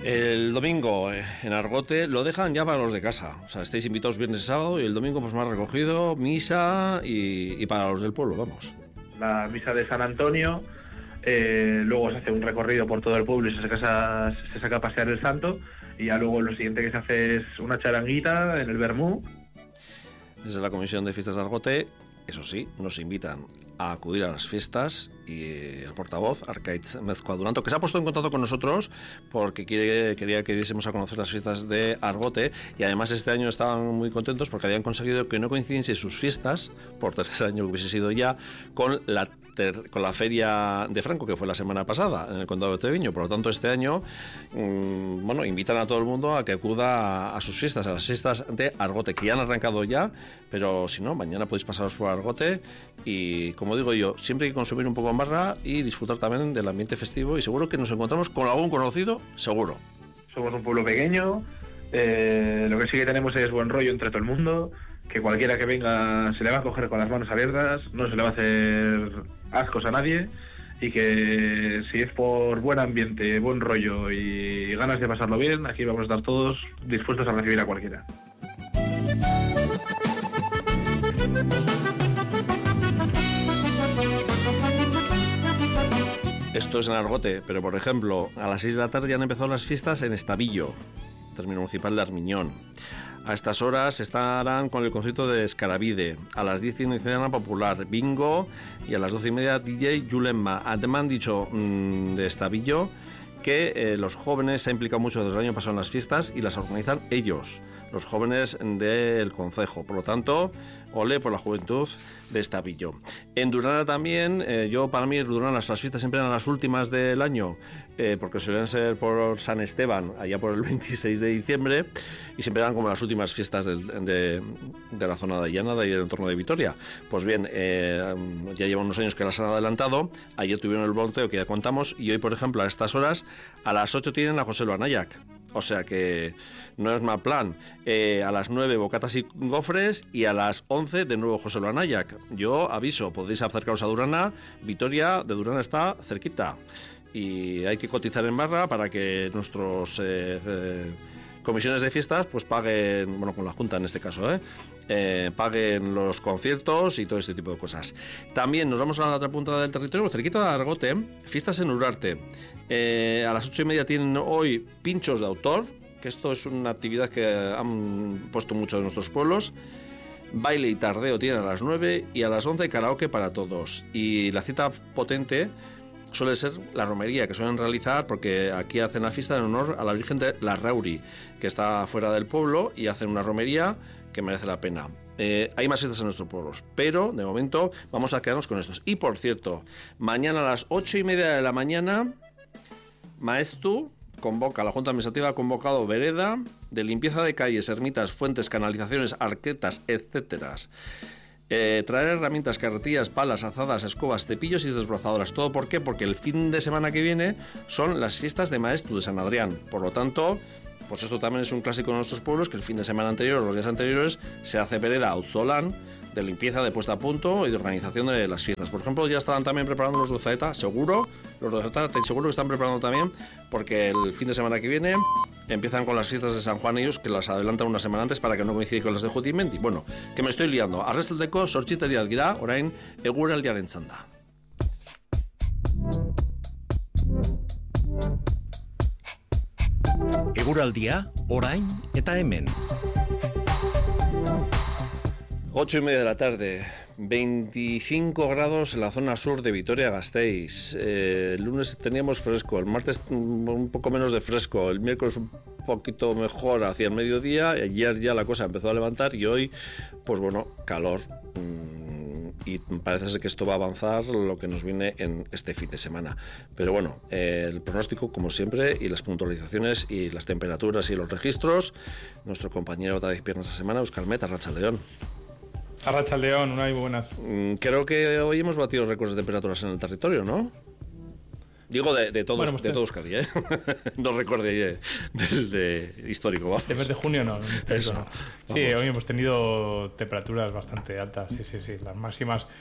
El domingo en Argote lo dejan ya para los de casa. O sea, estáis invitados viernes y sábado y el domingo pues más recogido, misa y para los del pueblo, vamos. La misa de San Antonio, luego se hace un recorrido por todo el pueblo y se saca a pasear el santo, y ya luego lo siguiente que se hace es una charanguita en el Bermú. Desde la Comisión de Fiestas de Argote, eso sí, nos invitan a acudir a las fiestas, y el portavoz, Arkaitz Mezcoaduranto, que se ha puesto en contacto con nosotros porque quería que diésemos a conocer las fiestas de Argote, y además este año estaban muy contentos porque habían conseguido que no coincidiesen sus fiestas, por tercer año que hubiese sido ya, con la feria de Franco, que fue la semana pasada en el condado de Treviño. Por lo tanto, este año invitan a todo el mundo a que acuda a sus fiestas, a las fiestas de Argote, que ya han arrancado ya, pero si no, mañana podéis pasaros por Argote y, como digo yo, siempre hay que consumir un poco en barra y disfrutar también del ambiente festivo, y seguro que nos encontramos con algún conocido, seguro. Somos un pueblo pequeño, lo que sí que tenemos es buen rollo entre todo el mundo, que cualquiera que venga se le va a coger con las manos abiertas, no se le va a hacer ascos a nadie, y que si es por buen ambiente, buen rollo y ganas de pasarlo bien, aquí vamos a estar todos dispuestos a recibir a cualquiera. Esto es en Argote, pero por ejemplo, a las 6 de la tarde ya han empezado las fiestas en Estavillo, término municipal de Armiñón. A estas horas estarán con el concierto de Escaravide. A las 10 iniciará Popular, Bingo, y a las 12:30 DJ Yulemma. Además han dicho de Estavillo que los jóvenes se han implicado mucho desde el año pasado en las fiestas y las organizan ellos, los jóvenes del concejo. Por lo tanto, ole por la juventud de Estavillo. En Durana también, para mí Durana las fiestas siempre eran las últimas del año, porque suelen ser por San Esteban, allá por el 26 de diciembre, y siempre eran como las últimas fiestas de la zona de Llanada y el entorno de Vitoria. Pues bien, ya llevan unos años que las han adelantado. Ayer tuvieron el volteo que ya contamos, y hoy, por ejemplo, a estas horas, a las 8 tienen la José Luanayac. O sea que no es mal plan. A las 9 bocatas y gofres, y a las 11 de nuevo José Luanayac. Yo aviso, podéis acercaros a Durana. Vitoria de Durana está cerquita, y hay que cotizar en barra para que nuestros comisiones de fiestas pues paguen, con la Junta en este caso, paguen los conciertos y todo este tipo de cosas. También nos vamos a la otra punta del territorio, cerquita de Argote, fiestas en Urarte. A las 8:30 tienen hoy pinchos de autor, que esto es una actividad que han puesto mucho de nuestros pueblos. Baile y tardeo tienen a las 9, y a las 11 karaoke para todos. Y la cita potente suele ser la romería que suelen realizar, porque aquí hacen la fiesta en honor a la Virgen de la Rauri, que está fuera del pueblo, y hacen una romería que merece la pena. Hay más fiestas en nuestros pueblos, pero de momento vamos a quedarnos con estos. Y por cierto, mañana a las 8:30 de la mañana, Maestu convoca, la Junta Administrativa ha convocado vereda de limpieza de calles, ermitas, fuentes, canalizaciones, arquetas, etcétera. Traer herramientas, carretillas, palas, azadas, escobas, cepillos y desbrozadoras. ¿Todo por qué? Porque el fin de semana que viene son las fiestas de Maestu de San Adrián. Por lo tanto, pues esto también es un clásico de nuestros pueblos, que el fin de semana anterior, los días anteriores, se hace vereda auzolán, de limpieza, de puesta a punto y de organización de las fiestas. Por ejemplo, ya están también preparando los de Zaeta, seguro, los de Zaeta seguro que están preparando también, porque el fin de semana que viene empiezan con las fiestas de San Juan, ellos, que las adelantan una semana antes para que no coincida con las de Jutimendi. Bueno, que me estoy liando. Arrastelteko sortxiteria dira, orain eguraldiaren txanda. Eguraldia, orain eta hemen. 8:30 de la tarde, 25 grados en la zona sur de Vitoria-Gasteiz. El lunes teníamos fresco, el martes un poco menos de fresco, el miércoles un poquito mejor hacia el mediodía, y ayer ya la cosa empezó a levantar, y hoy, pues calor. Y parece ser que esto va a avanzar lo que nos viene en este fin de semana. Pero el pronóstico, como siempre, y las puntualizaciones y las temperaturas y los registros, nuestro compañero David Pierna esta semana, Euskalmet, Arratsaldeon. Arratsaldeon, una y buenas. Creo que hoy hemos batido récords de temperaturas en el territorio, ¿no? Digo de todos, de todos Euskadi, ¿eh? No recordé de histórico, vamos. De mes de junio no. Eso, no. Sí, hoy hemos tenido temperaturas bastante altas, sí. Las máximas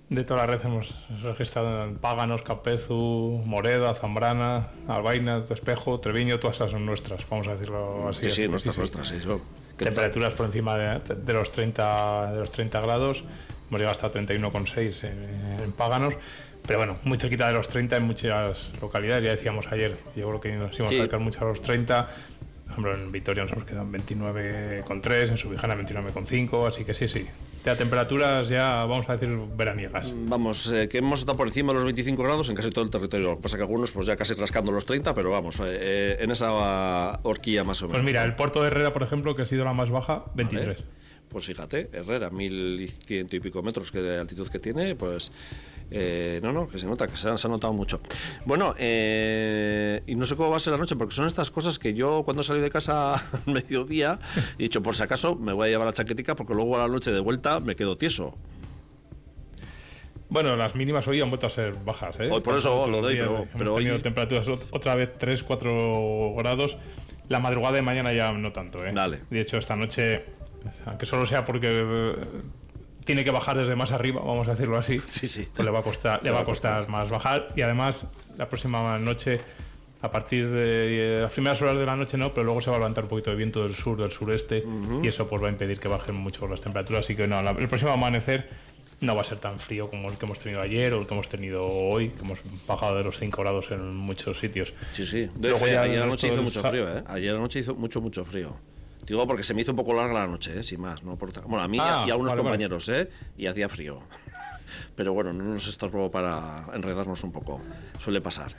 De toda la red hemos registrado en Páganos, Campezu, Moreda, Zambrana, Albaina, Espejo, Treviño, todas esas son nuestras, vamos a decirlo así. Sí, nuestras, sí. Temperaturas por encima de los 30 grados, hemos llegado hasta 31,6 en Páganos, pero bueno, muy cerquita de los 30 en muchas localidades, ya decíamos ayer, yo creo que nos íbamos a acercar mucho a los 30. Por ejemplo, en Vitoria nos hemos quedado en 29,3, en Subijana 29,5, así que sí. De temperaturas ya, vamos a decir, veraniegas. Vamos, que hemos estado por encima de los 25 grados en casi todo el territorio. Lo que pasa que algunos pues ya casi rascando los 30, pero vamos, en esa horquilla más o menos. Pues mira, el puerto de Herrera, por ejemplo, que ha sido la más baja, 23. Pues fíjate, Herrera, 1100 y pico metros de altitud que tiene, pues... que se nota, que se ha notado mucho. Bueno, y no sé cómo va a ser la noche, porque son estas cosas que yo cuando salí de casa al mediodía he dicho, por si acaso me voy a llevar la chaquetica porque luego a la noche de vuelta me quedo tieso. Bueno, las mínimas hoy han vuelto a ser bajas, ¿eh? Hoy por eso lo doy, pero hoy tenido temperaturas otra vez 3-4 grados. La madrugada de mañana ya no tanto, ¿eh? Dale. De hecho, esta noche, aunque solo sea porque tiene que bajar desde más arriba, vamos a decirlo así. Sí. Pues le va a costar más bajar, y además la próxima noche, a partir de las primeras horas de la noche no, pero luego se va a levantar un poquito de viento del sur, del sureste, y eso pues va a impedir que bajen mucho las temperaturas. Así que no, el próximo amanecer no va a ser tan frío como el que hemos tenido ayer o el que hemos tenido hoy, que hemos bajado de los 5 grados en muchos sitios. Sí. Ayer anoche hizo mucho frío, ¿eh? Ayer anoche hizo mucho frío. Digo porque se me hizo un poco larga la noche, sin más, ¿no? Bueno, a mí y a unos compañeros, y hacía frío. Pero bueno, no nos estorbó para enredarnos un poco. Suele pasar.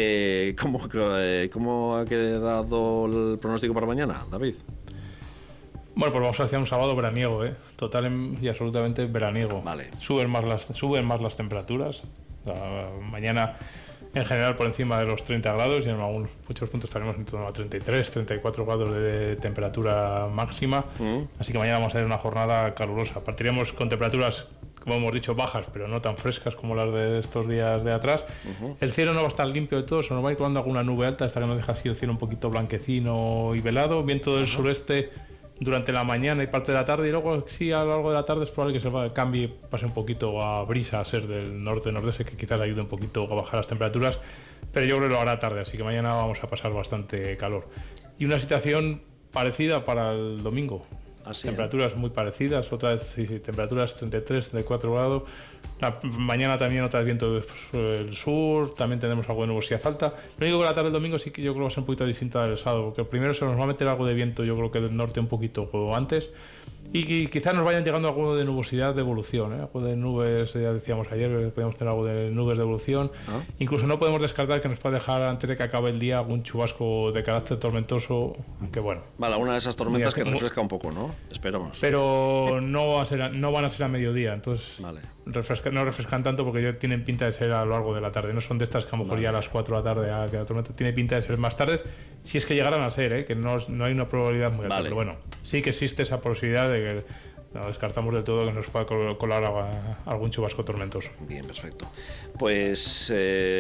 ¿Cómo ha quedado el pronóstico para mañana, David? Bueno, pues vamos hacia un sábado veraniego, total y absolutamente veraniego. Vale. Suben más las temperaturas. O sea, mañana en general por encima de los 30 grados y en muchos puntos estaremos en torno a 33, 34 grados de temperatura máxima. Así que mañana vamos a tener una jornada calurosa. Partiremos con temperaturas, como hemos dicho, bajas, pero no tan frescas como las de estos días de atrás. El cielo no va a estar limpio de todo, se nos va a ir colando alguna nube alta hasta que nos deja así el cielo un poquito blanquecino y velado. Viento del sureste durante la mañana y parte de la tarde, y luego sí a lo largo de la tarde es probable que se cambie, pase un poquito a brisa, a ser del norte-nordeste, que quizás ayude un poquito a bajar las temperaturas, pero yo creo que lo hará tarde, así que mañana vamos a pasar bastante calor. Y una situación parecida para el domingo. Temperaturas muy parecidas, otra vez temperaturas 33, 34 grados. Mañana también otra vez viento del sur, también tendremos algo de nubosidad alta. Lo único que la tarde del domingo sí que yo creo que va a ser un poquito distinta del sábado, porque primero se nos va a meter algo de viento, yo creo que del norte un poquito antes, y quizás nos vayan llegando algo de nubosidad de evolución, algo de nubes, ya decíamos ayer, podemos tener algo de nubes de evolución. Incluso no podemos descartar que nos pueda dejar antes de que acabe el día algún chubasco de carácter tormentoso, aunque bueno. Vale, una de esas tormentas que refresca un poco, ¿no? Esperamos. Pero no van a ser a mediodía, entonces vale. No refrescan tanto porque ya tienen pinta de ser a lo largo de la tarde. No son de estas que a lo mejor ya a las 4 de la tarde que la tormenta tiene pinta de ser más tardes, si es que llegaran a ser, que no hay una probabilidad muy alta. Pero bueno, sí que existe esa posibilidad de que no descartamos del todo que nos pueda colar algún chubasco tormentoso. Bien, perfecto. Pues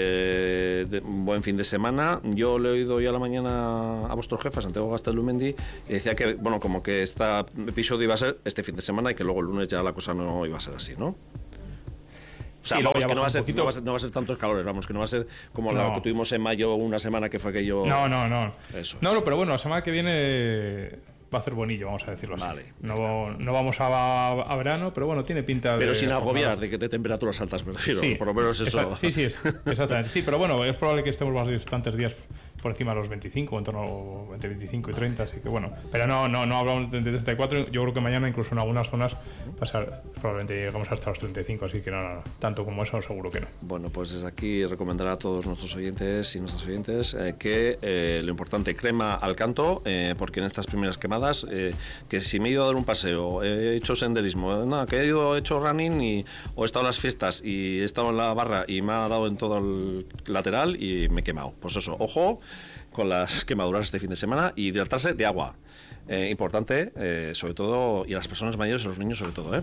buen fin de semana. Yo le he oído hoy a la mañana a vuestro jefe, Santiago Gaztelumendi, y decía que, bueno, como que este episodio iba a ser este fin de semana y que luego el lunes ya la cosa no iba a ser así, ¿no? O sea, sí, vamos, que no va a ser tantos calores, vamos, que no va a ser como la que tuvimos en mayo, una semana que fue aquello... No. Eso. No, pero bueno, la semana que viene va a hacer bonillo, vamos a decirlo así. Vale. No vamos a verano, pero bueno, tiene pinta de... Pero sin agobiar de que de temperaturas altas, me refiero. Sí, por lo menos eso... Sí, exactamente. Sí, pero bueno, es probable que estemos bastantes días por encima de los 25, en torno a 25 y 30, así que bueno. Pero no hablamos de 34, yo creo que mañana incluso en algunas zonas probablemente llegamos hasta los 35, así que no. Tanto como eso seguro que no. Bueno, pues desde aquí recomendar a todos nuestros oyentes y nuestras oyentes que lo importante, crema al canto, porque en estas primeras quemadas, que si me he ido a dar un paseo, he hecho senderismo, que he hecho running o he estado en las fiestas y he estado en la barra y me ha dado en todo el lateral y me he quemado. Pues eso, ojo con las quemaduras este fin de semana y hidratarse de agua. Importante, sobre todo, y a las personas mayores y a los niños sobre todo.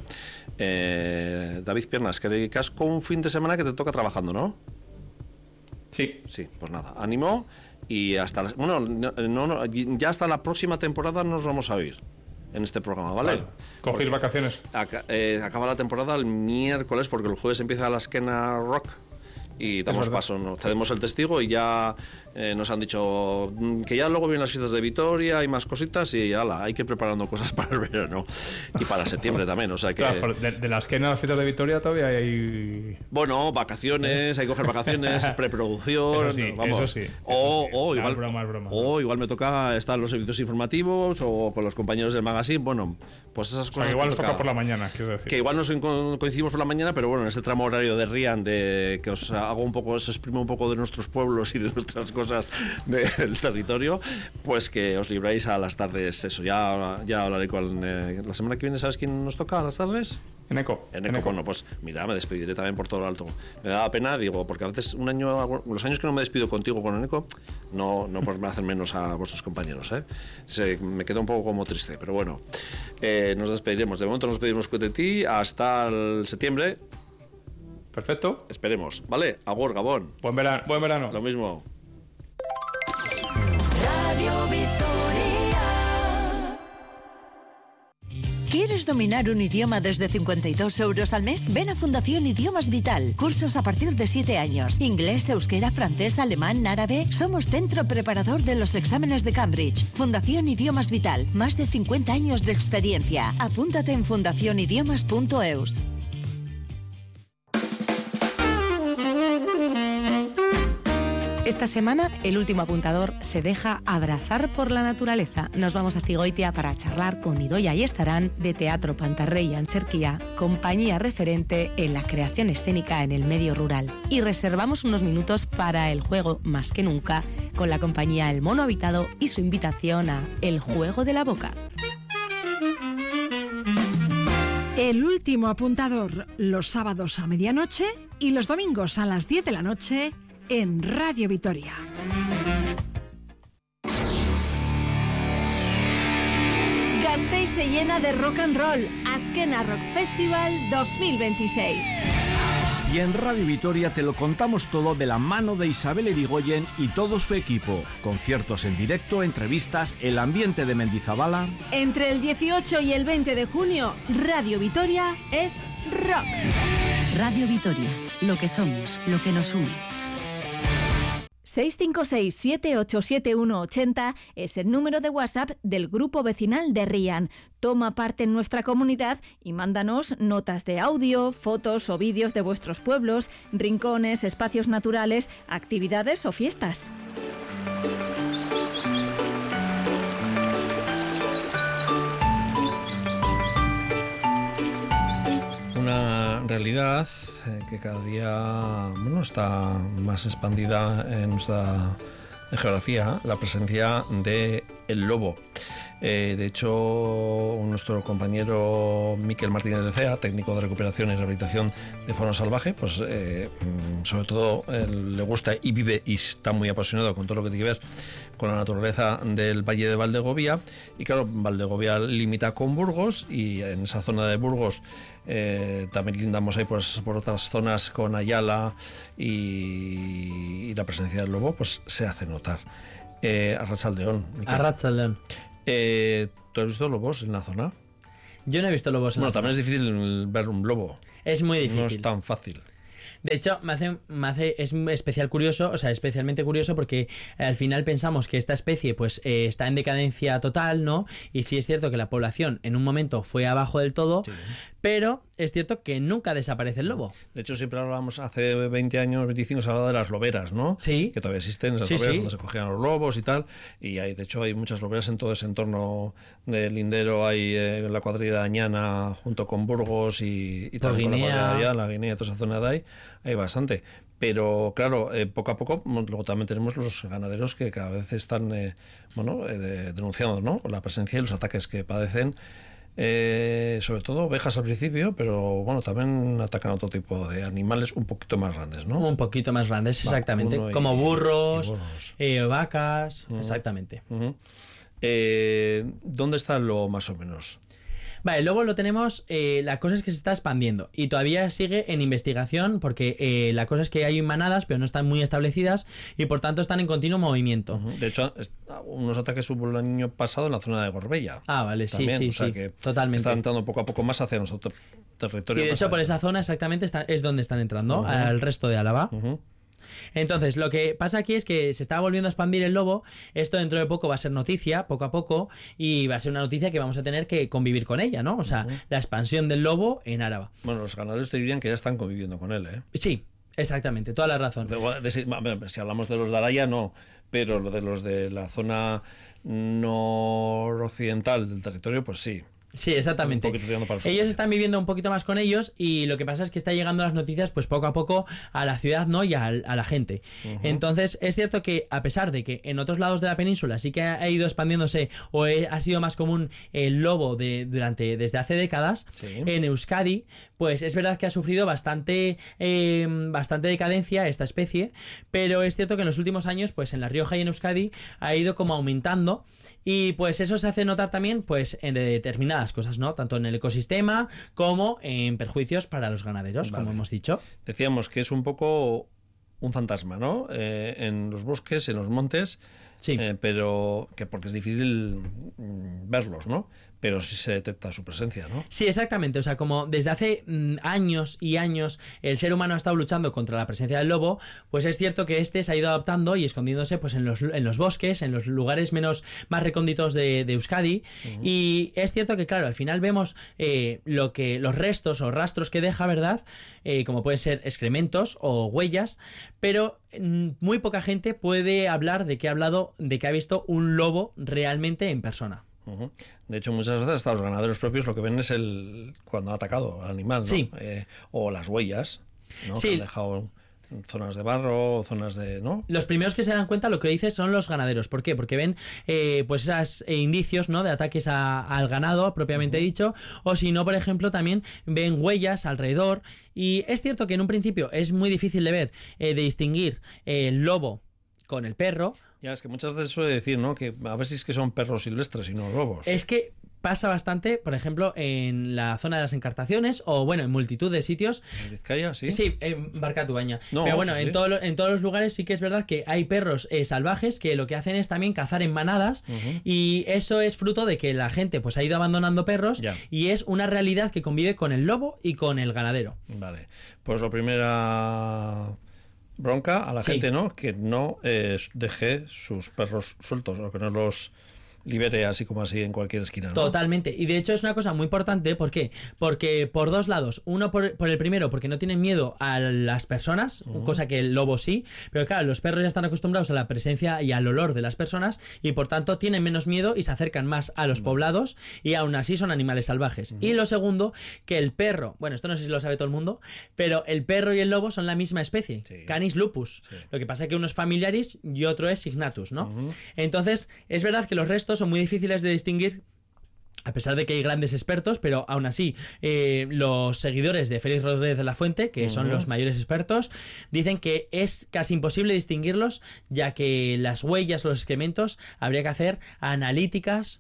David Piernas, que casco un fin de semana que te toca trabajando, ¿no? Sí, pues nada, ánimo y hasta ya hasta la próxima temporada nos vamos a oír. en este programa, ¿vale? ¿Cogéis vacaciones? Acaba la temporada el miércoles, porque el jueves empieza la Esquena Rock y damos paso, ¿no? Cedemos el testigo y ya nos han dicho que ya luego vienen las fiestas de Vitoria y más cositas, y ala, hay que ir preparando cosas para el verano y para septiembre también, o sea que... Claro, de la Esquena a las fiestas de Vitoria todavía hay... Bueno, vacaciones, hay que coger vacaciones, preproducción, eso sí, vamos. eso sí. O igual, Es broma. o igual me toca estar en los servicios informativos o con los compañeros del magazine, bueno, pues esas cosas. O sea, igual nos toca por la mañana, quiero decir. Que igual nos coincidimos por la mañana, pero bueno, en ese tramo horario de Rian, de que os hago un poco, os exprimo un poco de nuestros pueblos y de nuestras cosas del territorio, pues que os libráis a las tardes, eso, ya hablaré con... la semana que viene, ¿sabes quién nos toca a las tardes? Eneco. Bueno, pues mira, me despediré también por todo lo alto. Me da pena, digo, porque a veces los años que no me despido contigo con Eneco, no por hacer menos a vuestros compañeros, me queda un poco como triste, pero bueno, nos despediremos. De momento nos despedimos de ti hasta el septiembre. Perfecto. Esperemos, ¿vale? Agur, Gabón. Buen verano. Lo mismo. Radio Vitoria. ¿Quieres dominar un idioma desde 52 euros al mes? Ven a Fundación Idiomas Vital. Cursos a partir de 7 años. Inglés, euskera, francés, alemán, árabe. Somos centro preparador de los exámenes de Cambridge. Fundación Idiomas Vital. Más de 50 años de experiencia. Apúntate en fundacionidiomas.eus. Esta semana, el último apuntador se deja abrazar por la naturaleza. Nos vamos a Cigoitia para charlar con Idoia y Estarán de Teatro Pantarrey Ancherquía, compañía referente en la creación escénica en el medio rural. Y reservamos unos minutos para el juego Más que Nunca, con la compañía El Mono Habitado y su invitación a El Juego de la Boca. El último apuntador, los sábados a medianoche y los domingos a las 10 de la noche, en Radio Vitoria. Gasteiz se llena de rock and roll. Azkena Rock Festival 2026. Y en Radio Vitoria te lo contamos todo de la mano de Isabel Erigoyen y todo su equipo. Conciertos en directo, entrevistas, el ambiente de Mendizabala. Entre el 18 y el 20 de junio, Radio Vitoria es rock. Radio Vitoria, lo que somos, lo que nos une. 656-787180 es el número de WhatsApp del grupo vecinal de Rian. Toma parte en nuestra comunidad y mándanos notas de audio, fotos o vídeos de vuestros pueblos, rincones, espacios naturales, actividades o fiestas. Una realidad que cada día está más expandida en nuestra geografía, la presencia del lobo. De hecho, nuestro compañero Miquel Martínez de Cea, técnico de recuperación y rehabilitación de fauna salvaje, pues sobre todo le gusta y vive y está muy apasionado con todo lo que tiene que ver con la naturaleza del Valle de Valdegovía. Y claro, Valdegovía limita con Burgos, y en esa zona de Burgos también lindamos ahí pues por otras zonas con Ayala, y la presencia del lobo pues se hace notar. Arratsaldeon. Arratsaldeon. ¿Tú has visto lobos en la zona? Yo no he visto lobos en la zona. También es difícil ver un lobo. Es muy difícil. No es tan fácil. De hecho, es especialmente curioso porque al final pensamos que esta especie pues está en decadencia total, ¿no? Y sí es cierto que la población en un momento fue abajo del todo, sí, pero es cierto que nunca desaparece el lobo. De hecho, siempre hablábamos, hace 20 años, 25, se hablaba de las loberas, ¿no? Sí. Que todavía existen esas loberas donde se cogían los lobos y tal. Y de hecho hay muchas loberas en todo ese entorno del Lindero. Hay la cuadrilla de Añana junto con Burgos y también con la cuadrilla de allá, la Guinea, toda esa zona de ahí. Hay bastante. Pero claro, poco a poco, luego también tenemos los ganaderos que cada vez están denunciando, ¿no?, la presencia y los ataques que padecen. Sobre todo ovejas al principio, pero bueno, también atacan a otro tipo de animales un poquito más grandes, ¿no? Un poquito más grandes, exactamente. Como burros, vacas, exactamente. ¿Dónde está lo más o menos? Vale, el lobo lo tenemos, la cosa es que se está expandiendo y todavía sigue en investigación porque la cosa es que hay manadas pero no están muy establecidas y por tanto están en continuo movimiento. De hecho, unos ataques hubo el año pasado en la zona de Gorbella. Ah, vale, también, sí, o sea sí, que totalmente. Están entrando poco a poco más hacia nuestro territorio. Y de hecho por esa zona exactamente es donde están entrando, al resto de Álava. Entonces, lo que pasa aquí es que se está volviendo a expandir el lobo. Esto dentro de poco va a ser noticia, poco a poco, y va a ser una noticia que vamos a tener que convivir con ella, ¿no? O sea, la expansión del lobo en Álava. Bueno, los ganaderos te dirían que ya están conviviendo con él, ¿eh? Sí, exactamente, toda la razón. Si hablamos de los de Araya, no, pero lo de los de la zona noroccidental del territorio, pues sí. Sí, exactamente. Ellos están viviendo un poquito más con ellos y lo que pasa es que está llegando las noticias pues poco a poco a la ciudad, ¿no? Y a la gente. Entonces es cierto que a pesar de que en otros lados de la península sí que ha ido expandiéndose o ha sido más común el lobo desde hace décadas, en Euskadi pues es verdad que ha sufrido bastante decadencia esta especie, pero es cierto que en los últimos años pues en La Rioja y en Euskadi ha ido como aumentando. Y pues eso se hace notar también pues en determinadas cosas, ¿no? Tanto en el ecosistema como en perjuicios para los ganaderos, como hemos dicho. Decíamos que es un poco un fantasma, ¿no? En los bosques, en los montes, sí. Pero que porque es difícil verlos, ¿no? Pero sí se detecta su presencia, ¿no? Sí, exactamente. O sea, como desde hace años y años el ser humano ha estado luchando contra la presencia del lobo, pues es cierto que este se ha ido adaptando y escondiéndose pues en los bosques, en los lugares más recónditos de Euskadi. Y es cierto que, claro, al final vemos los restos o rastros que deja, ¿verdad? Como pueden ser excrementos o huellas, pero muy poca gente puede hablar de que ha visto un lobo realmente en persona. De hecho, muchas veces hasta los ganaderos propios lo que ven es cuando ha atacado al animal, ¿no? Sí. O las huellas, ¿no? Sí. Que han dejado zonas de barro, zonas de... ¿no? Los primeros que se dan cuenta, lo que dices, son los ganaderos. ¿Por qué? Porque ven pues esos indicios, ¿no? De ataques al ganado, propiamente dicho, o si no, por ejemplo, también ven huellas alrededor. Y es cierto que en un principio es muy difícil de ver, de distinguir el lobo con el perro. Ya, es que muchas veces suele decir, ¿no? Que a ver si es que son perros silvestres y no lobos. Es que pasa bastante, por ejemplo, en la zona de las Encartaciones o, bueno, en multitud de sitios. ¿En Vizcaya, sí? Sí, en Barkatubaña. No, pero bueno, sí. En todos los lugares sí que es verdad que hay perros salvajes que lo que hacen es también cazar en manadas y eso es fruto de que la gente pues ha ido abandonando perros y es una realidad que convive con el lobo y con el ganadero. Vale, pues lo primera... bronca a la gente, ¿no? Que no deje sus perros sueltos o que no los libere así como así en cualquier esquina, ¿no? Totalmente. Y de hecho es una cosa muy importante. ¿Por qué? Porque por dos lados. Uno por el primero, porque no tienen miedo a las personas, cosa que el lobo sí. Pero claro, los perros ya están acostumbrados a la presencia y al olor de las personas y por tanto tienen menos miedo y se acercan más a los poblados y aún así son animales salvajes. Y lo segundo, que el perro, bueno, esto no sé si lo sabe todo el mundo, pero el perro y el lobo son la misma especie, Canis lupus. Lo que pasa es que uno es familiaris y otro es signatus, ¿no? Entonces, es verdad que los restos son muy difíciles de distinguir, a pesar de que hay grandes expertos, pero aún así los seguidores de Félix Rodríguez de la Fuente, que son los mayores expertos, dicen que es casi imposible distinguirlos, ya que las huellas o los excrementos habría que hacer analíticas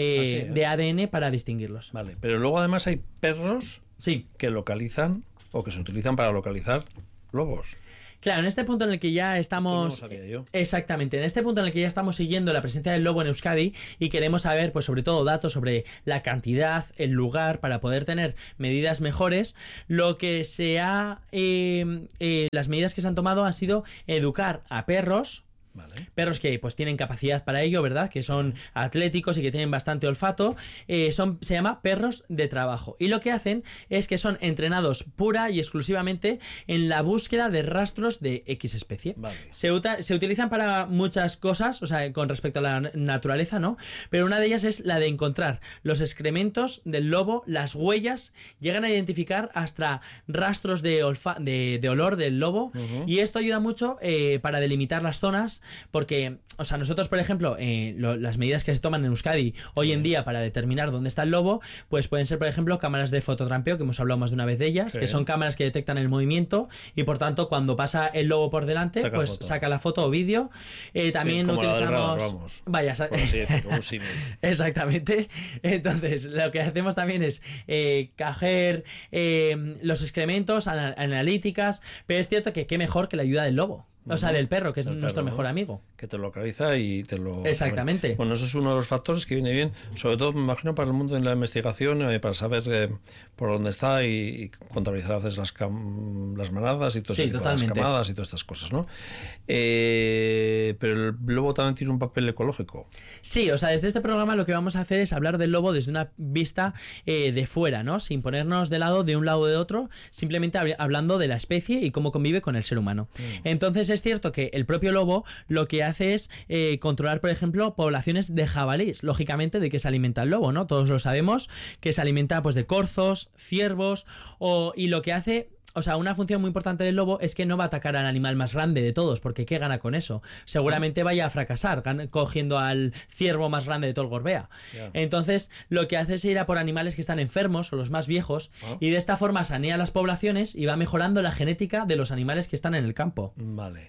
de ADN para distinguirlos. Vale, pero luego además hay perros que localizan o que se utilizan para localizar lobos. Claro, en este punto en el que ya estamos... No sabía yo. Exactamente, en este punto en el que ya estamos siguiendo la presencia del lobo en Euskadi y queremos saber, pues sobre todo, datos sobre la cantidad, el lugar, para poder tener medidas mejores, lo que las medidas que se han tomado han sido educar a perros. Vale. Perros que pues tienen capacidad para ello, ¿verdad? Que son atléticos y que tienen bastante olfato. Se llama perros de trabajo. Y lo que hacen es que son entrenados pura y exclusivamente en la búsqueda de rastros de X especie. Vale. Se utilizan para muchas cosas, o sea, con respecto a la naturaleza, ¿no? Pero una de ellas es la de encontrar los excrementos del lobo, las huellas, llegan a identificar hasta rastros de olor del lobo y esto ayuda mucho para delimitar las zonas porque, o sea, nosotros, por ejemplo, las medidas que se toman en Euskadi hoy en día para determinar dónde está el lobo, pues pueden ser, por ejemplo, cámaras de fototrampeo, que hemos hablado más de una vez de ellas, que son cámaras que detectan el movimiento y, por tanto, cuando pasa el lobo por delante, saca la foto o vídeo. También utilizamos... Vaya, exactamente. Entonces, lo que hacemos también es coger los excrementos, analíticas, pero es cierto que qué mejor que la ayuda del lobo. O sea, del perro, que es nuestro mejor amigo. Que te localiza y te lo... Exactamente. Bueno, eso es uno de los factores que viene bien, sobre todo, me imagino, para el mundo de la investigación, para saber por dónde está y contabilizar a veces las manadas y todo ese tipo, las camadas y todas estas cosas, ¿no? Pero el lobo también tiene un papel ecológico. Sí, o sea, desde este programa lo que vamos a hacer es hablar del lobo desde una vista de fuera, ¿no? Sin ponernos de un lado o de otro, simplemente hablando de la especie y cómo convive con el ser humano. Entonces, es cierto que el propio lobo lo que hace es controlar, por ejemplo, poblaciones de jabalís. Lógicamente, ¿de qué se alimenta el lobo, no? Todos lo sabemos, que se alimenta pues de corzos, ciervos, y lo que hace... O sea, una función muy importante del lobo es que no va a atacar al animal más grande de todos, porque ¿qué gana con eso? Seguramente vaya a fracasar cogiendo al ciervo más grande de todo el Gorbea. Entonces, lo que hace es ir a por animales que están enfermos o los más viejos, y de esta forma sanea las poblaciones y va mejorando la genética de los animales que están en el campo. Vale.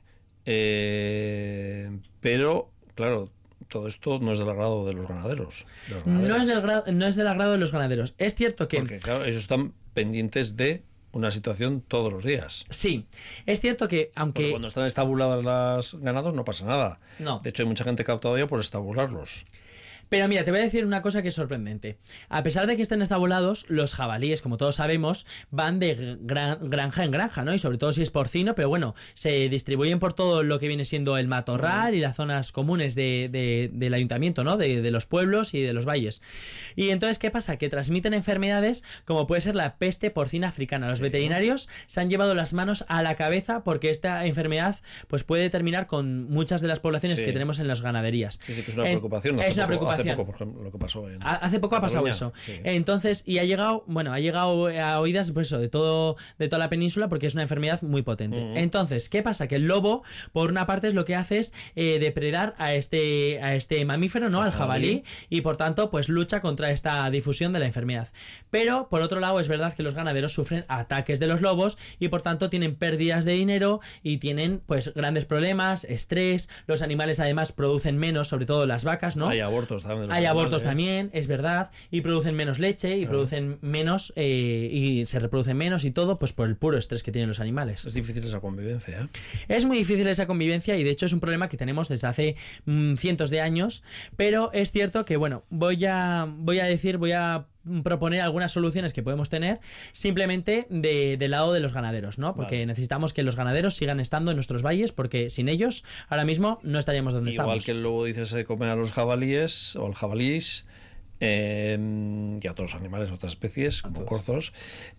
Pero, claro, todo esto no es del agrado de los ganaderos. No es del agrado de los ganaderos. Es cierto que... Porque, claro, ellos están pendientes de una situación todos los días. Sí, es cierto que aunque... Porque cuando están estabuladas las ganados no pasa nada. No. De hecho, hay mucha gente que ha optado ya por estabularlos. Pero mira, te voy a decir una cosa que es sorprendente. A pesar de que estén estabulados, los jabalíes, como todos sabemos, van de granja en granja, ¿no? Y sobre todo si es porcino, pero bueno, se distribuyen por todo lo que viene siendo el matorral y las zonas comunes del ayuntamiento, ¿no? De los pueblos y de los valles. Y entonces, ¿qué pasa? Que transmiten enfermedades como puede ser la peste porcina africana. Los veterinarios se han llevado las manos a la cabeza porque esta enfermedad pues puede terminar con muchas de las poblaciones que tenemos en las ganaderías. Sí, que es una preocupación. Es una preocupación. Hace poco, por ejemplo, lo que pasó hace poco ha pasado eso. Sí. Entonces, y ha llegado a oídas pues eso, de toda la península, porque es una enfermedad muy potente. Entonces, ¿qué pasa? Que el lobo, por una parte, es lo que hace es depredar a este mamífero, ¿no? Al jabalí, y por tanto, pues lucha contra esta difusión de la enfermedad. Pero, por otro lado, es verdad que los ganaderos sufren ataques de los lobos y por tanto tienen pérdidas de dinero y tienen pues grandes problemas, estrés. Los animales además producen menos, sobre todo las vacas, ¿no? Hay abortos también. Hay abortos también, es verdad, y producen menos leche y producen menos y se reproducen menos y todo pues por el puro estrés que tienen los animales. Es difícil esa convivencia, ¿eh? Es muy difícil esa convivencia y de hecho es un problema que tenemos desde hace cientos de años, pero es cierto que bueno, voy a proponer algunas soluciones que podemos tener simplemente del lado de los ganaderos, ¿no? Porque necesitamos que los ganaderos sigan estando en nuestros valles, porque sin ellos ahora mismo no estaríamos donde estamos. Igual que luego dices se comen a los jabalíes o al jabalís y a otros animales, otras especies, como corzos.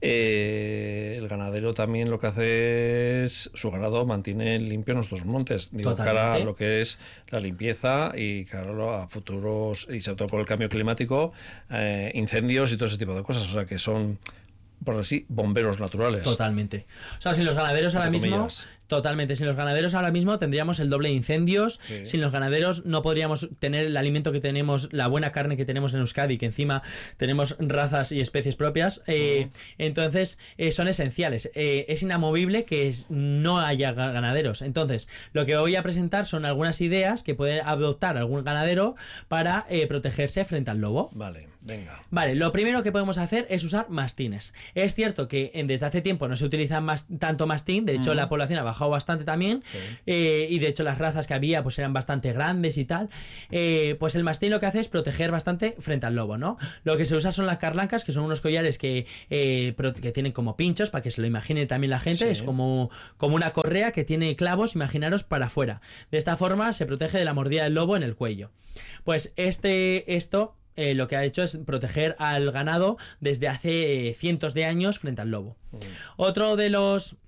El ganadero también lo que hace es su ganado mantiene limpio nuestros montes, digo, cara a lo que es la limpieza y cara a futuros, y sobre todo por el cambio climático, incendios y todo ese tipo de cosas, o sea que son, por así, bomberos naturales. Totalmente. O sea, sin los ganaderos ahora mismo... Totalmente, sin los ganaderos ahora mismo tendríamos el doble de incendios, sin los ganaderos no podríamos tener el alimento que tenemos, la buena carne que tenemos en Euskadi, que encima tenemos razas y especies propias, entonces son esenciales, es inamovible que no haya ganaderos. Entonces, lo que voy a presentar son algunas ideas que puede adoptar algún ganadero para protegerse frente al lobo. Vale, venga. Vale, lo primero que podemos hacer es usar mastines. Es cierto que desde hace tiempo no se utiliza tanto mastín, de hecho la población ha bajado bastante también, y de hecho las razas que había pues eran bastante grandes y tal, pues el mastín lo que hace es proteger bastante frente al lobo, ¿no? Lo que se usa son las carlancas, que son unos collares que tienen como pinchos, para que se lo imagine también la gente, es como una correa que tiene clavos, imaginaros, para afuera. De esta forma se protege de la mordida del lobo en el cuello. Pues esto lo que ha hecho es proteger al ganado desde hace cientos de años frente al lobo. Otro de los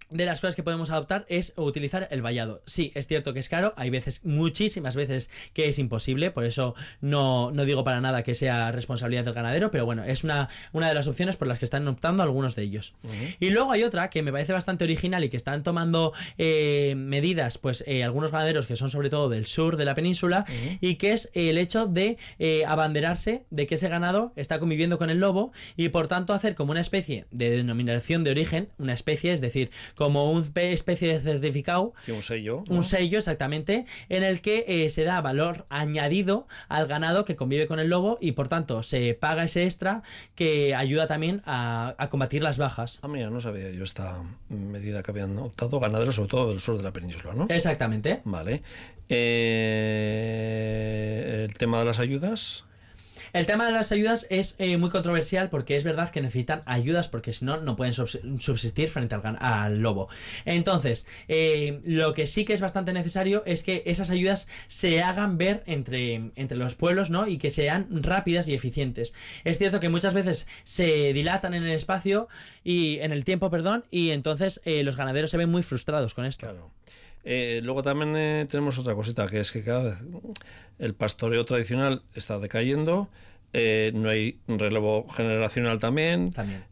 de las cosas que podemos adoptar es utilizar el vallado. Sí, es cierto que es caro, hay veces, muchísimas veces, que es imposible, por eso no digo para nada que sea responsabilidad del ganadero, pero bueno, es una de las opciones por las que están optando algunos de ellos. Y luego hay otra que me parece bastante original y que están tomando medidas, pues algunos ganaderos que son sobre todo del sur de la península, y que es el hecho de abanderarse de que ese ganado está conviviendo con el lobo y por tanto hacer como una especie de denominación de origen, una especie, es decir, como una especie de certificado, sí, un sello, ¿no? Un sello, exactamente, en el que se da valor añadido al ganado que convive con el lobo y por tanto se paga ese extra que ayuda también a combatir las bajas. Ah, mira, no sabía yo esta medida que habían optado ganaderos, sobre todo del sur de la península, ¿no? Exactamente. Vale. El tema de las ayudas. El tema de las ayudas es muy controversial porque es verdad que necesitan ayudas porque si no, no pueden subsistir frente al lobo. Entonces, lo que sí que es bastante necesario es que esas ayudas se hagan ver entre los pueblos, ¿no? Y que sean rápidas y eficientes. Es cierto que muchas veces se dilatan en el espacio y en el tiempo, y entonces los ganaderos se ven muy frustrados con esto. Claro. Luego también tenemos otra cosita, que es que cada vez el pastoreo tradicional está decayendo, no hay relevo generacional también.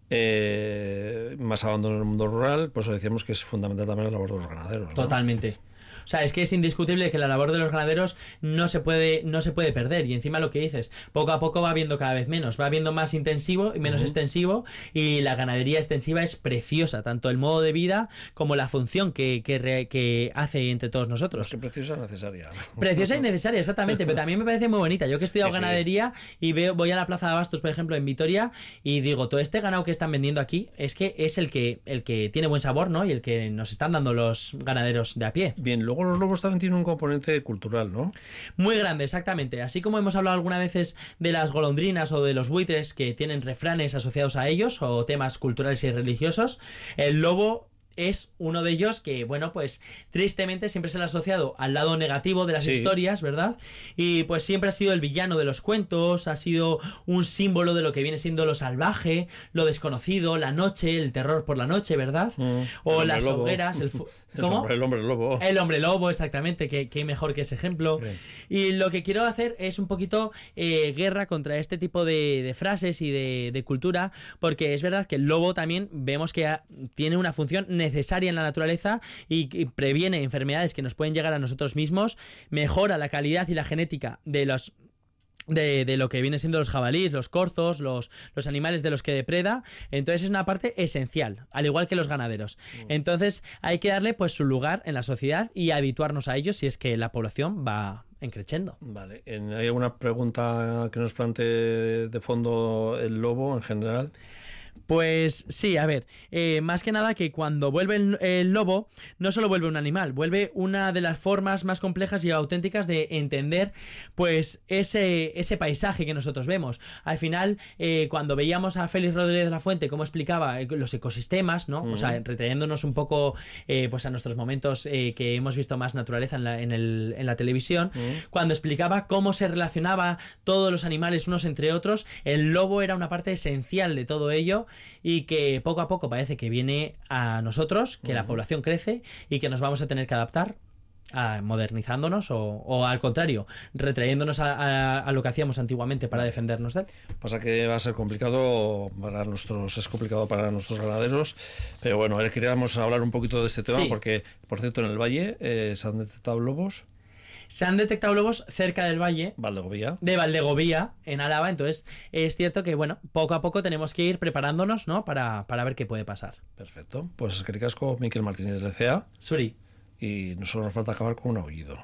Más abandono en el mundo rural, por eso decíamos que es fundamental también la labor de los ganaderos, ¿no? Totalmente. O sea, es que es indiscutible que la labor de los ganaderos no se puede perder. Y encima lo que dices, poco a poco va habiendo cada vez menos. Va habiendo más intensivo y menos extensivo. Y la ganadería extensiva es preciosa. Tanto el modo de vida como la función que hace entre todos nosotros. Que preciosa y necesaria. Preciosa y necesaria, exactamente. Pero también me parece muy bonita. Yo que he estudiado ganadería y voy a la Plaza de Abastos, por ejemplo, en Vitoria, y digo, todo este ganado que están vendiendo aquí es que es el que tiene buen sabor, ¿no? Y el que nos están dando los ganaderos de a pie. Bien, luego los lobos también tienen un componente cultural, ¿no? Muy grande, exactamente. Así como hemos hablado algunas veces de las golondrinas o de los buitres que tienen refranes asociados a ellos o temas culturales y religiosos, el lobo es uno de ellos que, bueno, pues tristemente siempre se le ha asociado al lado negativo de las historias, ¿verdad? Y pues siempre ha sido el villano de los cuentos, ha sido un símbolo de lo que viene siendo lo salvaje, lo desconocido, la noche, el terror por la noche, ¿verdad? O las hogueras, ¿cómo? El hombre lobo. El hombre lobo, exactamente, que mejor que ese ejemplo. Bien. Y lo que quiero hacer es un poquito guerra contra este tipo de frases y de cultura, porque es verdad que el lobo también vemos que tiene una función necesaria en la naturaleza y previene enfermedades que nos pueden llegar a nosotros mismos, mejora la calidad y la genética de lo que viene siendo los jabalíes, los corzos, los animales de los que depreda. Entonces es una parte esencial, al igual que los ganaderos. Entonces hay que darle pues su lugar en la sociedad y habituarnos a ellos si es que la población va creciendo. Vale. ¿Hay alguna pregunta que nos plantee de fondo el lobo en general? Pues sí, a ver, más que nada que cuando vuelve el lobo, no solo vuelve un animal, vuelve una de las formas más complejas y auténticas de entender pues ese paisaje que nosotros vemos. Al final, cuando veíamos a Félix Rodríguez de la Fuente cómo explicaba los ecosistemas, ¿no? O sea, retrayéndonos un poco pues a nuestros momentos que hemos visto más naturaleza en la televisión, cuando explicaba cómo se relacionaba todos los animales unos entre otros, el lobo era una parte esencial de todo ello y que poco a poco parece que viene a nosotros, que la población crece y que nos vamos a tener que adaptar modernizándonos o al contrario, retrayéndonos a lo que hacíamos antiguamente para defendernos de él. Pasa que va a ser complicado es complicado para nuestros ganaderos, pero bueno, queríamos hablar un poquito de este tema porque, por cierto, en el valle se han detectado lobos. Se han detectado lobos cerca del valle de Valdegovía, en Álava. Entonces es cierto que, bueno, poco a poco tenemos que ir preparándonos, ¿no? Para ver qué puede pasar. Perfecto. Pues es que ricasco, Miquel Martínez de LCA. Suri. Y no solo nos falta acabar con un aullido.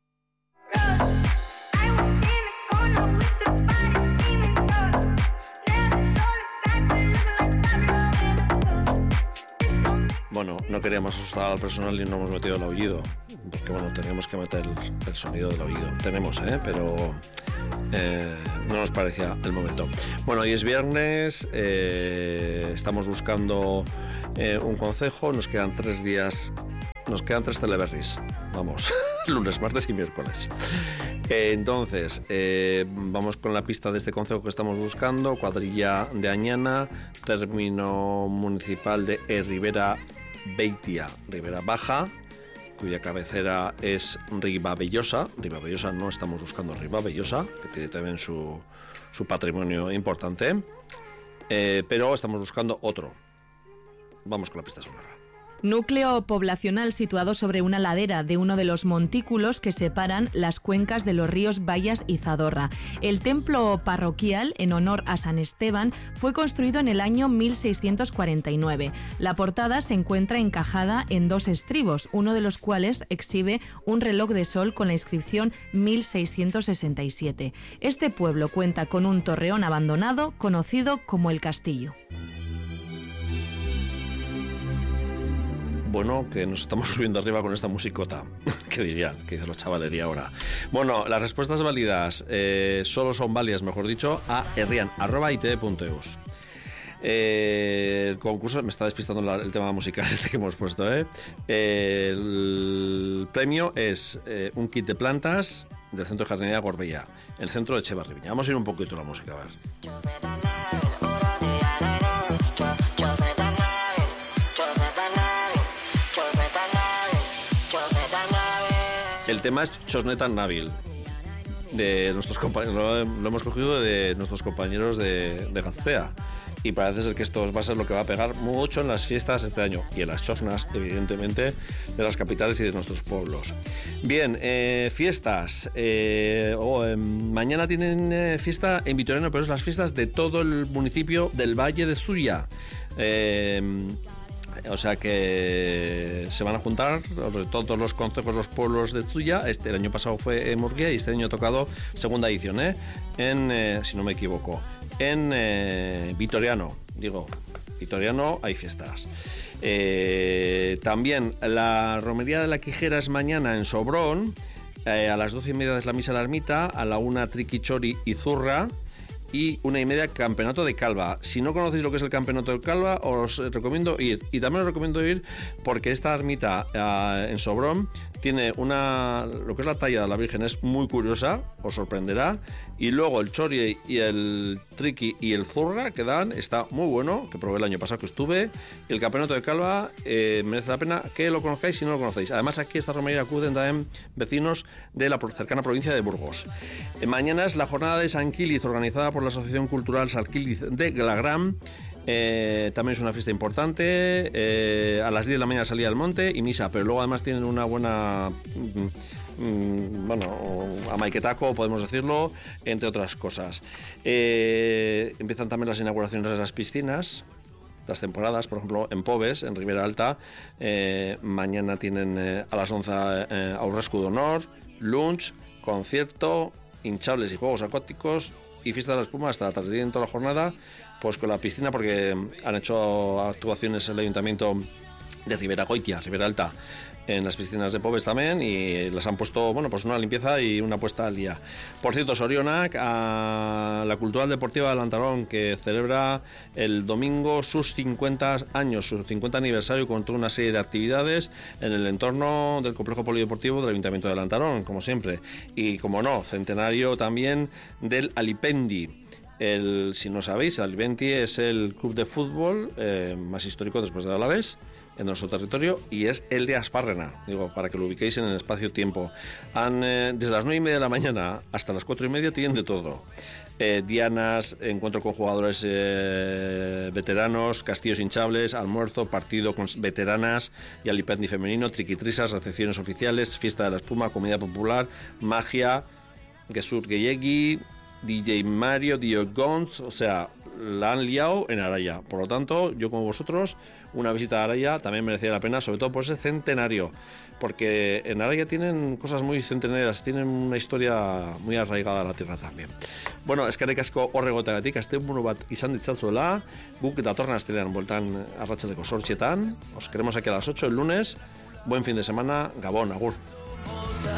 Bueno, no queríamos asustar al personal y no hemos metido el aullido, porque bueno, teníamos que meter el sonido del aullido. Tenemos, pero no nos parecía el momento. Bueno, hoy es viernes, estamos buscando un concejo, nos quedan 3 días, nos quedan 3 teleberries, vamos, lunes, martes y miércoles. Entonces, vamos con la pista de este concejo que estamos buscando: Cuadrilla de Añana, término municipal de Ribera Beitia, Ribera Baja, cuya cabecera es Ribavellosa. Ribavellosa, no estamos buscando Ribavellosa, que tiene también su patrimonio importante, pero estamos buscando otro. Vamos con la pista sonora. Núcleo poblacional situado sobre una ladera de uno de los montículos que separan las cuencas de los ríos Bayas y Zadorra. El templo parroquial, en honor a San Esteban, fue construido en el año 1649. La portada se encuentra encajada en 2 estribos, uno de los cuales exhibe un reloj de sol con la inscripción 1667. Este pueblo cuenta con un torreón abandonado conocido como El Castillo. Bueno, que nos estamos subiendo arriba con esta musicota. ¿Qué dirían? ¿Qué dice la chavalería ahora? Bueno, las respuestas válidas solo son válidas, mejor dicho, a herrian@itv.eus. El concurso, me está despistando el tema musical que hemos puesto, El premio es un kit de plantas del Centro de Jardinería Gorbella, el centro de Echevarri. Vamos a ir un poquito a la música, a ver. El tema es Chosnetan Nabil, de nuestros compañeros, lo hemos cogido de nuestros compañeros de Gazpea, y parece ser que esto va a ser lo que va a pegar mucho en las fiestas este año y en las chosnas, evidentemente, de las capitales y de nuestros pueblos. Bien, fiestas. Mañana tienen fiesta en Vitoriano, pero es las fiestas de todo el municipio del Valle de Zuya. O sea que se van a juntar todos los concejos, los pueblos de Zuya. El año pasado fue en Murguía y este año ha tocado segunda edición, si no me equivoco, en Vitoriano. Vitoriano hay fiestas. También la romería de la Quijera es mañana en Sobrón. A las 12:30 es la misa a la ermita, a la 1 triquichori y zurra, y 1:30 campeonato de Calva. Si no conocéis lo que es el campeonato de Calva, os recomiendo ir. Y también os recomiendo ir porque esta ermita en Sobrón tiene lo que es la talla de la Virgen, es muy curiosa, os sorprenderá. Y luego el chori y el triqui y el zurra que dan, está muy bueno, que probé el año pasado que estuve. El campeonato de Calva merece la pena que lo conozcáis si no lo conocéis. Además, aquí a esta romería acuden también vecinos de la cercana provincia de Burgos. Mañana es la jornada de San Quiliz, organizada por la Asociación Cultural San Quiliz de Glagram. También es una fiesta importante. A las 10 de la mañana salida al monte y misa, pero luego además tienen una buena amaiquetaco, podemos decirlo, entre otras cosas. Empiezan también las inauguraciones de las piscinas, las temporadas, por ejemplo en Pobes, en Ribera Alta. Mañana tienen a las 11 Aurrescu de Honor, lunch, concierto, hinchables y juegos acuáticos y fiesta de la espuma hasta la tarde. Tienen toda la jornada pues con la piscina, porque han hecho actuaciones en el ayuntamiento de Ribera Goitia, Ribera Alta, en las piscinas de Pobes también, y les han puesto pues una limpieza y una puesta al día. Por cierto, Sorionak, a la Cultural Deportiva de Lantarón, que celebra el domingo sus 50 años, su 50 aniversario, con toda una serie de actividades en el entorno del complejo polideportivo del Ayuntamiento de Lantarón, como siempre. Y como no, centenario también del Alipendi. Si no sabéis, el Alipendi es el club de fútbol más histórico después del Alavés en nuestro territorio, y es el de Aspárrena, para que lo ubiquéis en el espacio-tiempo. Desde las 9:30 de la mañana hasta las 4:30 tienen de todo. Dianas, encuentro con jugadores veteranos, castillos hinchables, almuerzo, partido con veteranas y Alipendi femenino, triquitrisas, recepciones oficiales, fiesta de la espuma, comida popular, magia, Gesur Geyegi, DJ Mario, DJ Gons, o sea, la han liado en Araya. Por lo tanto, yo como vosotros, una visita a Araya también merecería la pena, sobre todo por ese centenario, porque en Araya tienen cosas muy centenarias, tienen una historia muy arraigada a la tierra también. Bueno, eskerrik asko horregoteagatik, asteburu bat izan ditzazuela, guk datorren astelean bueltan arratsaldeko 8:00. Os queremos aquí a las 8 el lunes. Buen fin de semana, Gabón, agur.